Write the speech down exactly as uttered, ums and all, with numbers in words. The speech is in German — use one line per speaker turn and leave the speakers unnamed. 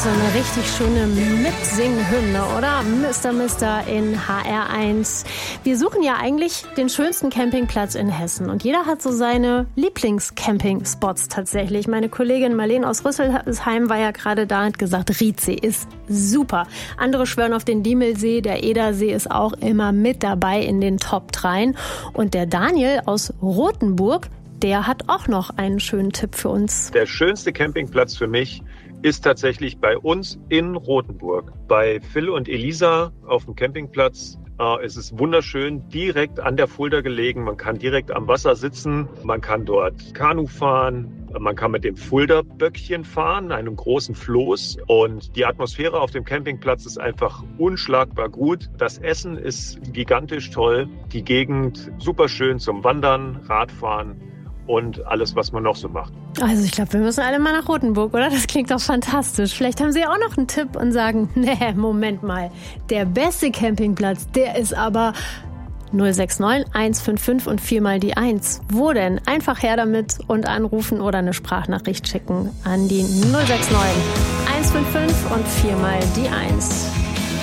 so eine richtig schöne Mitsing-Hymne, oder? Mister Mister in H R eins. Wir suchen ja eigentlich den schönsten Campingplatz in Hessen. Und jeder hat so seine Lieblings-Camping-Spots tatsächlich. Meine Kollegin Marlene aus Rüsselsheim war ja gerade da und hat gesagt, Riedsee ist super. Andere schwören auf den Diemelsee. Der Edersee ist auch immer mit dabei in den Top drei. Und der Daniel aus Rothenburg, der hat auch noch einen schönen Tipp für uns.
Der schönste Campingplatz für mich ist tatsächlich bei uns in Rothenburg. Bei Phil und Elisa auf dem Campingplatz. Äh, es ist wunderschön, direkt an der Fulda gelegen. Man kann direkt am Wasser sitzen. Man kann dort Kanu fahren. Man kann mit dem Fulda-Böckchen fahren, einem großen Floß. Und die Atmosphäre auf dem Campingplatz ist einfach unschlagbar gut. Das Essen ist gigantisch toll. Die Gegend super schön zum Wandern, Radfahren und alles, was man noch so macht.
Also ich glaube, wir müssen alle mal nach Rothenburg, oder? Das klingt doch fantastisch. Vielleicht haben Sie ja auch noch einen Tipp und sagen, nee, Moment mal, der beste Campingplatz, der ist aber null sechs neun eins fünf fünf und viermal die eins. Wo denn? Einfach her damit und anrufen oder eine Sprachnachricht schicken an die null sechs neun eins fünf fünf und viermal die eins.